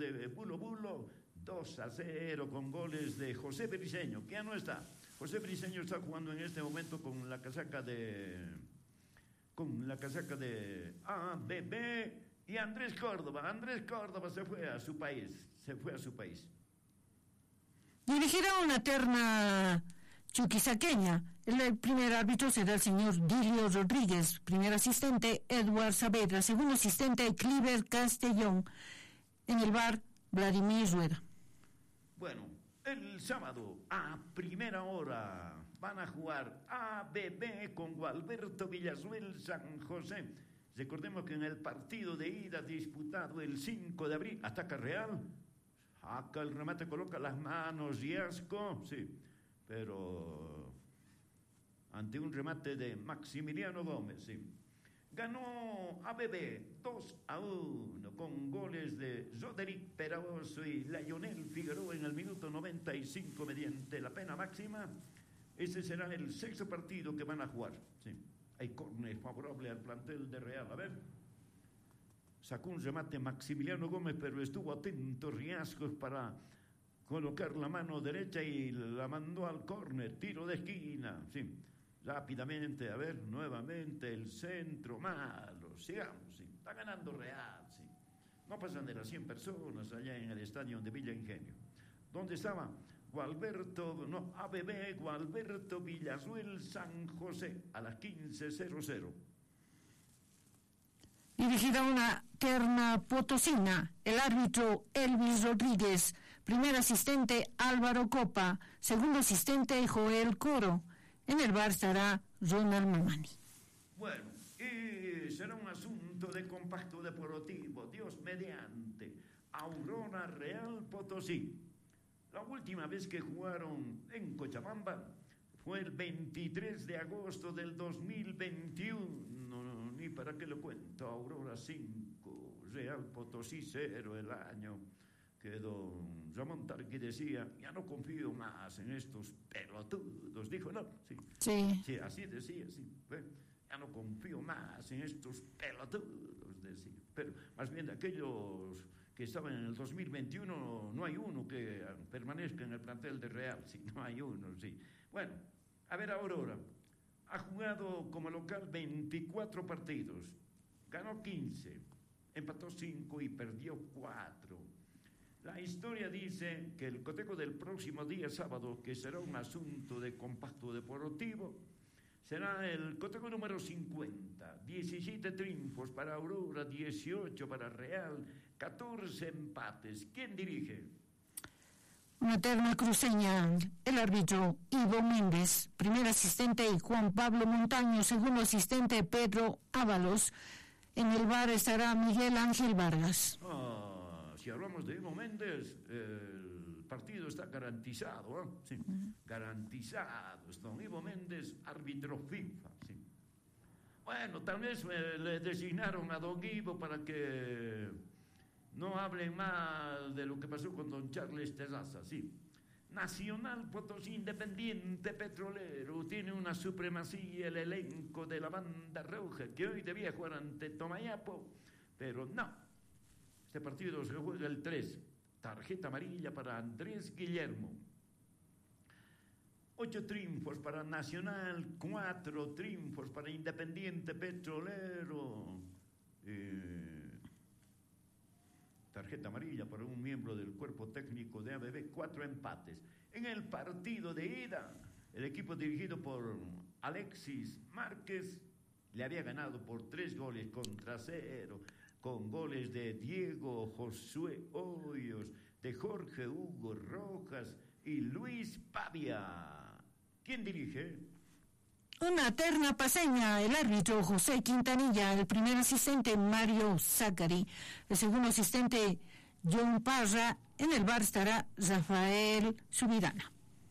de Bulo Bulo, 2-0 con goles de José Briceño, que ya no está. José Briceño está jugando en este momento con la casaca de ABB y Andrés Córdoba. Andrés Córdoba se fue a su país. Dirigirá una terna chuquisaqueña. El primer árbitro será el señor Dilio Rodríguez, primer asistente Edward Saavedra, segundo asistente Cliver Castellón, en el VAR Vladimir Rueda. Bueno, el sábado a primera hora van a jugar ABB con Gualberto Villazuel San José. Recordemos que en el partido de ida disputado el 5 de abril, ataca Real, saca el remate, coloca las manos, Riasco, sí, pero ante un remate de Maximiliano Gómez, sí. Ganó ABB 2-1 con goles de Roderick Peraoso y Lionel Figueroa en el minuto 95 mediante la pena máxima. Ese será el sexto partido que van a jugar, sí. Hay córner favorable al plantel de Real. A ver, sacó un remate Maximiliano Gómez, pero estuvo atento Riascos para colocar la mano derecha y la mandó al córner, tiro de esquina, sí. Rápidamente, a ver, nuevamente el centro, malo, sigamos, sí. Está ganando Real, sí. No pasan de las 100 personas allá en el estadio de Villa Ingenio. ¿Dónde estaba? ABB Gualberto Villazuel San José a las 15:00. Dirigirá una terna potosina, el árbitro Elvis Rodríguez, primer asistente Álvaro Copa, segundo asistente Joel Coro. En el VAR estará Ronald Mamani. Bueno, y será un asunto de compacto deportivo, Dios mediante, Aurora Real Potosí. La última vez que jugaron en Cochabamba fue el 23 de agosto del 2021. Ni para qué lo cuento. Aurora 5, Real Potosí 0 el año. Que don Ramón Tarqui decía, ya no confío más en estos pelotudos. Dijo, ¿no? Sí, así decía, sí. Ya no confío más en estos pelotudos, decía. Pero más bien de aquellos que estaban en el 2021, no hay uno que permanezca en el plantel de Real, sí, no hay uno, sí. Bueno, a ver, Aurora ha jugado como local 24 partidos, ganó 15, empató 5 y perdió 4. La historia dice que el cotejo del próximo día sábado, que será un asunto de compacto deportivo, será el cotejo número 50, 17 triunfos para Aurora, 18 para Real, 14 empates. ¿Quién dirige? Una terna cruceña, el árbitro Ivo Méndez, primer asistente Juan Pablo Montaño, segundo asistente Pedro Ábalos. En el VAR estará Miguel Ángel Vargas. Si hablamos de Ivo Méndez, el partido está garantizado, ¿eh? Sí, garantizado. Don Ivo Méndez, árbitro FIFA, sí. Bueno, tal vez le designaron a don Ivo para que no hablen más de lo que pasó con don Charles Terraza, sí. Nacional Potosí Independiente Petrolero tiene una supremacía el elenco de la banda roja que hoy debía jugar ante Tomayapo, pero no. Este partido se juega el 3. Tarjeta amarilla para Andrés Guillermo. 8 triunfos para Nacional, 4 triunfos para Independiente Petrolero. Tarjeta amarilla para un miembro del cuerpo técnico de ABB, 4 empates. En el partido de ida, el equipo dirigido por Alexis Márquez le había ganado por 3-0, con goles de Diego Josué Hoyos, de Jorge Hugo Rojas y Luis Pavia. ¿Quién dirige? Una terna paseña, el árbitro José Quintanilla, el primer asistente Mario Zacari, el segundo asistente John Parra. En el VAR estará Rafael Subirana.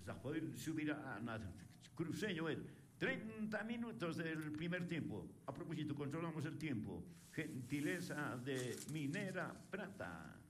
Cruceño él. 30 minutos del primer tiempo. A propósito, controlamos el tiempo. Gentileza de Minera Prata.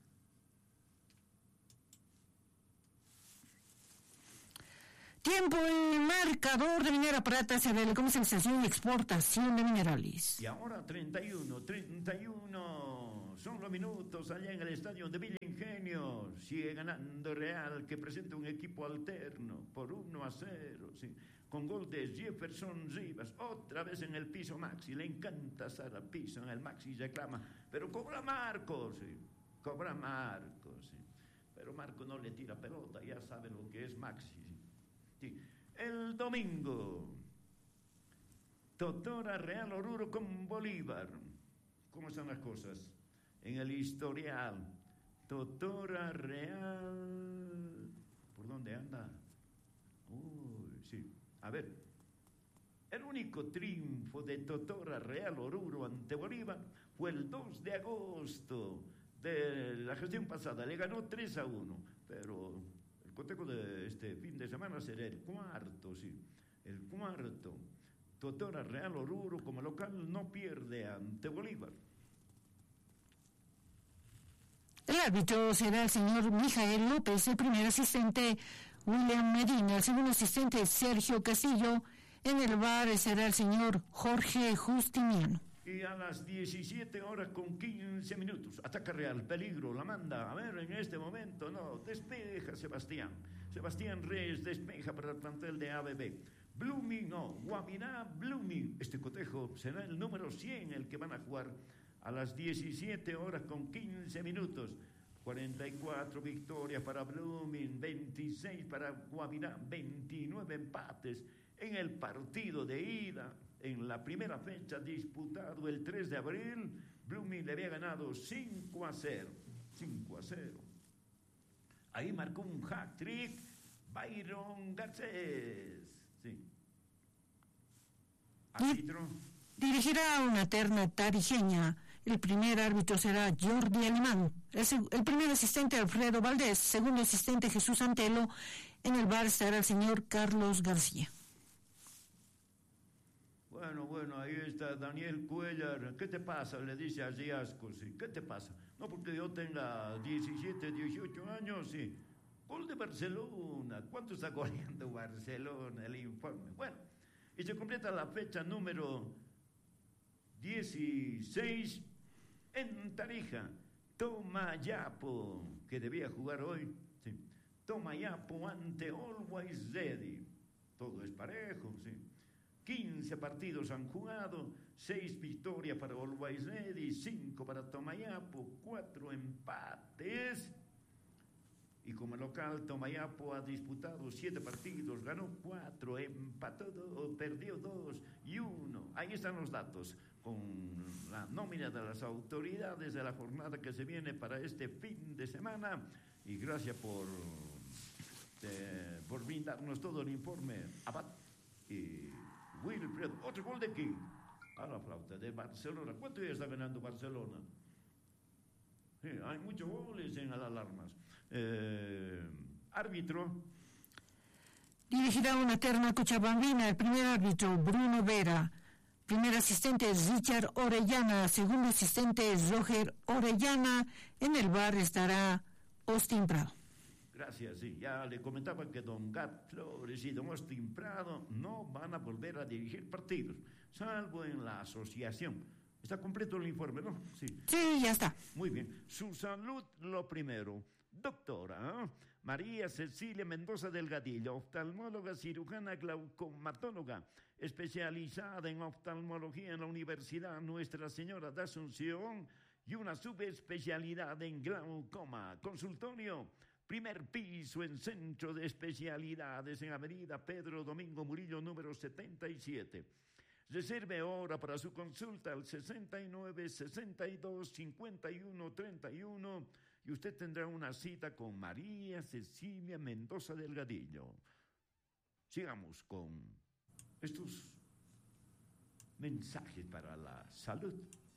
Tiempo en marcador de Minera Prata, se ve la comercialización y exportación de minerales. Y ahora 31 son los minutos allá en el estadio de Villa Ingenio. Ingenio sigue ganando Real, que presenta un equipo alterno por 1-0, sí, con gol de Jefferson Rivas, otra vez en el piso Maxi, le encanta estar al piso en el Maxi, reclama, pero cobra Marcos, sí, cobra Marcos, sí, pero Marcos no le tira pelota, ya sabe lo que es Maxi, sí. El domingo, Totora Real Oruro con Bolívar. ¿Cómo están las cosas? En el historial, Totora Real, ¿por dónde anda? Uy, sí, a ver, el único triunfo de Totora Real Oruro ante Bolívar fue el 2 de agosto de la gestión pasada, le ganó 3-1, pero el cotejo de este fin de semana será el cuarto, sí, el cuarto. Totora Real Oruro como local no pierde ante Bolívar. El árbitro será el señor Mijael López, el primer asistente William Medina, el segundo asistente Sergio Castillo, en el VAR será el señor Jorge Justiniano. Y a las 17:15, ataca Real, peligro, la manda, a ver, en este momento, no, despeja Sebastián Reyes, despeja para el plantel de ABB. Blooming, no, Guavirá, Blooming. Este cotejo será el número 100, el que van a jugar a las 17:15. 44 victorias para Blooming, 26 para Guavirá, 29 empates en el partido de ida. En la primera fecha disputado el 3 de abril, Blooming le había ganado 5-0. Ahí marcó un hat-trick Byron Garcés. Sí. Árbitro. Dirigirá una terna tarijeña. El primer árbitro será Jordi Alemán. El primer asistente Alfredo Valdés. Segundo asistente Jesús Antelo. En el VAR estará el señor Carlos García. Bueno, ahí está Daniel Cuellar. ¿Qué te pasa? Le dice a Riasco, sí. ¿Qué te pasa? No porque yo tenga 17, 18 años, sí. Gol de Barcelona. ¿Cuánto está goleando Barcelona? El informe. Bueno, y se completa la fecha número 16 en Tarija. Tomayapo, que debía jugar hoy. Sí. Tomayapo ante Always Ready. Todo es parejo, sí. 15 partidos han jugado, 6 victorias para Always Ready, 5 para Tomayapo, 4 empates. Y como local, Tomayapo ha disputado 7 partidos, ganó 4, empató 2, perdió 2 y 1. Ahí están los datos, con la nómina de las autoridades de la jornada que se viene para este fin de semana. Y gracias por brindarnos todo el informe. Abad y Wilfred, otro gol de quién? A la flauta de Barcelona. ¿Cuánto ya está ganando Barcelona? Sí, hay muchos goles en las alarmas. Árbitro. Dirigirá una terna cochabambina. El primer árbitro Bruno Vera. Primer asistente Richard Orellana. Segundo asistente Roger Orellana. En el VAR estará Austin Prado. Gracias, sí. Ya le comentaba que don Gat Flores y don Austin Prado no van a volver a dirigir partidos, salvo en la asociación. Está completo el informe, ¿no? Sí. Sí, ya está. Muy bien. Su salud, lo primero. Doctora María Cecilia Mendoza Delgadillo, oftalmóloga, cirujana, glaucomatóloga, especializada en oftalmología en la Universidad Nuestra Señora de Asunción y una subespecialidad en glaucoma. Consultorio, primer piso en Centro de Especialidades en Avenida Pedro Domingo Murillo, número 77. Reserve ahora para su consulta al 69 62 51 31 y usted tendrá una cita con María Cecilia Mendoza Delgadillo. Sigamos con estos mensajes para la salud.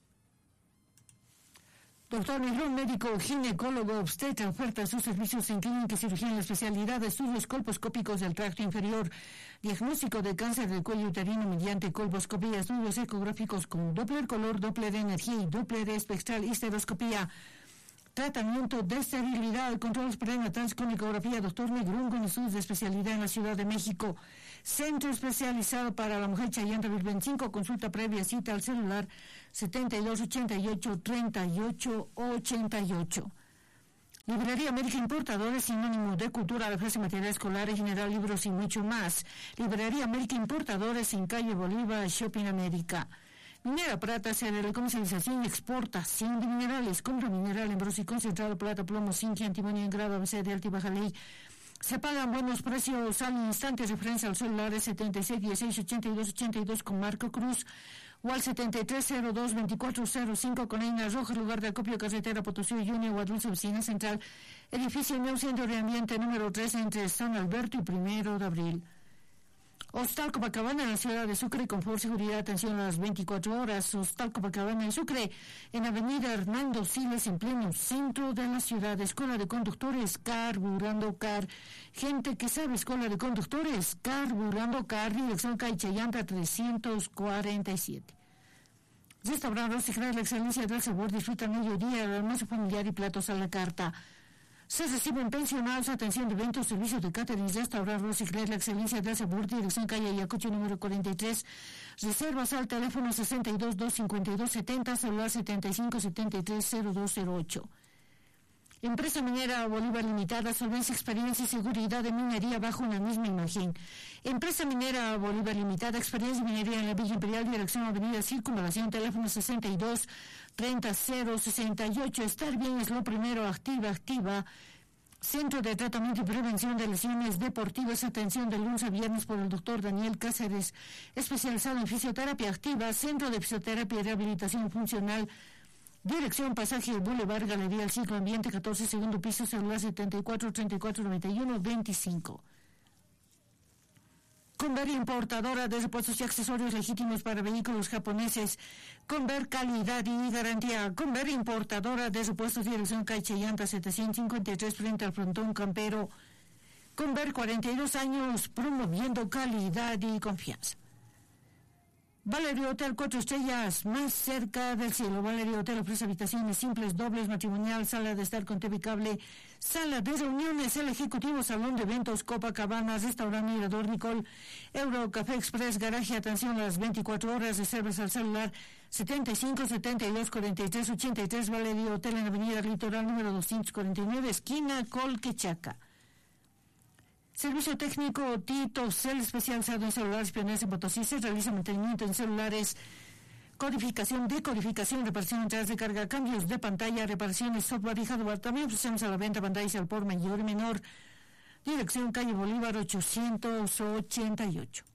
Doctor Negrón, médico, ginecólogo, obstetra, oferta sus servicios en clínica y cirugía en la especialidad de estudios colposcópicos del tracto inferior, diagnóstico de cáncer de cuello uterino mediante colposcopía, estudios ecográficos con Doppler color, Doppler de energía y Doppler espectral, histeroscopía, tratamiento de esterilidad, controles prenatales con ecografía. Doctor Negrón, con estudios de especialidad en la Ciudad de México. Centro especializado para la mujer Chayanta 25, consulta previa, cita al celular 7288-3888. Librería América Importadores, sinónimo de cultura, le ofrece material escolar en general, libros y mucho más. Librería América Importadores en calle Bolívar, Shopping América. Minera Prata, sede de comercialización y exportación de minerales. Compra mineral en bronce y concentrado, plata, plomo, zinc y antimonio en grado ABC de alta y baja ley. Se pagan buenos precios al instante. Referencia al celular 76168282 con Marco Cruz o al 73022405 con Eina Roja, lugar de acopio carretera Potosí Junior, Guadalupe, oficina central, edificio Nuevo Centro de Ambiente número 3 entre San Alberto y 1 de abril. Hostal Copacabana en la ciudad de Sucre, confort, seguridad, atención a las 24 horas. Hostal Copacabana en Sucre, en avenida Hernando Siles, en pleno centro de la ciudad. Escuela de conductores, Carburando Car. Gente que sabe, escuela de conductores, Carburando Car, dirección calle Chayanta 347. Restaurante Rosicler, la excelencia del sabor, disfruta al mediodía, el almuerzo familiar y platos a la carta. Se reciben pensionados, atención de eventos, servicios de catering, restaurante Rosicler, la excelencia del sabor, dirección calle Ayacucho número 43. Reservas al teléfono 62-252-70, celular 75-73-0208. Empresa Minera Bolívar Limitada, solvencia, experiencia y seguridad de minería bajo una misma imagen. Empresa Minera Bolívar Limitada, experiencia de minería en la Villa Imperial, dirección Avenida Circunvalación, teléfono 62-30-068. Estar bien es lo primero, activa. Centro de Tratamiento y Prevención de Lesiones Deportivas, atención de lunes a viernes por el doctor Daniel Cáceres, especializado en fisioterapia activa, Centro de Fisioterapia y Rehabilitación Funcional, dirección Pasaje Boulevard, Galería El Ciclo Ambiente, 14, segundo piso, celular 74-34-91-25. Conver, importadora de repuestos y accesorios legítimos para vehículos japoneses. Conver, calidad y garantía. Conver, importadora de repuestos, dirección calle Chayanta 753 frente al frontón Campero. Conver, 42 años promoviendo calidad y confianza. Valerio Hotel, 4 estrellas, más cerca del cielo. Valerio Hotel ofrece habitaciones simples, dobles, matrimonial, sala de estar con TV cable, sala de reuniones, el ejecutivo, salón de eventos, Copacabana, restaurante Mirador Nicole, Euro, Café Express, garaje, atención a las 24 horas, reservas al celular 75-72-43-83, Valerio Hotel en Avenida Litoral número 249, esquina Colquechaca. Servicio técnico Tito Cel, especializado en celulares pioneros en Potosí. Se realiza mantenimiento en celulares, codificación, decodificación, reparación, entradas de carga, cambios de pantalla, reparaciones, software y hardware. También ofrecemos a la venta pantallas al por mayor y menor. Dirección calle Bolívar 888.